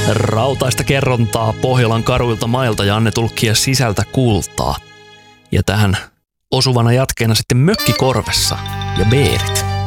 Rautaista kerrontaa Pohjolan karuilta mailta ja Anne Tulkkia sisältä kultaa. Ja tähän osuvana jatkeena sitten Mökki korvessa ja Beerit.